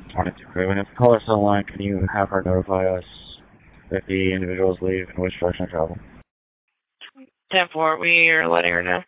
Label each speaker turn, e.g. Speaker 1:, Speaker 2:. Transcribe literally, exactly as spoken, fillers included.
Speaker 1: twenty-two. Okay, when the caller's on the line, can you have her notify us if the individuals leave and which direction to travel?
Speaker 2: ten four, we are letting her know.